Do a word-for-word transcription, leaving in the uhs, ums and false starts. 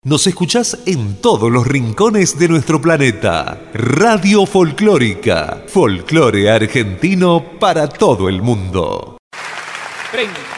Nos escuchás en todos los rincones de nuestro planeta. Radio Folclórica. Folclore argentino para todo el mundo. treinta.